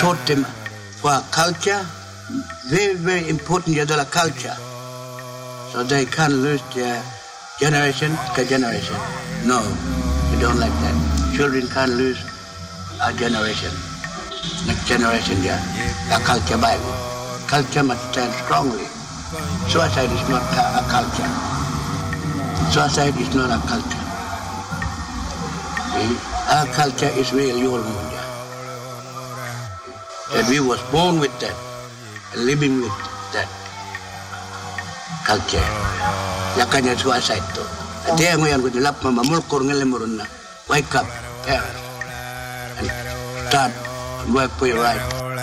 taught them for culture, very, very important Yadala culture. So they can't lose their generation to generation. No, we don't like that. Children can't lose our generation. Next generation, yeah. The culture Bible. Culture must stand strongly. Suicide is not a culture. Suicide is not a culture. Our culture is real Yolmunda. That we was born with that, living with that culture. Yakanya suicide to. Dia ngayon ko dilap mamamulkor ng lemurun na. Wake up, parents, and start work for your right.